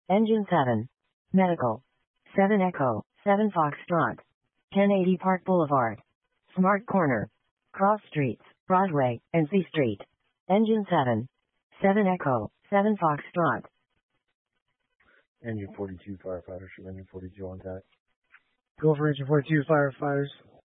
Engine 7. Medical. 7 Echo, 7 Foxtrot. 1080 Park Boulevard. Smart Corner. Cross Streets, Broadway, and C Street. Engine 7. 7 Echo, 7 Foxtrot. Engine 42 firefighters from Engine 42 on tag. Go for Engine 42 firefighters.